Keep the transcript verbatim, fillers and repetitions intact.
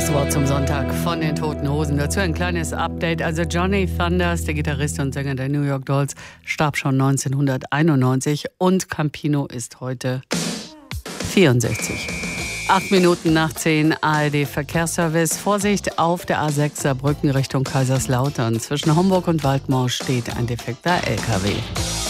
letzte Wort zum Sonntag von den Toten Hosen. Dazu ein kleines Update. Also Johnny Thunders, der Gitarrist und Sänger der New York Dolls, starb schon neunzehnhunderteinundneunzig und Campino ist heute vierundsechzig. Acht Minuten nach zehn, A R D-Verkehrsservice. Vorsicht auf der A sechs Saarbrücken Richtung Kaiserslautern. Zwischen Homburg und Waldmau steht ein defekter L K W.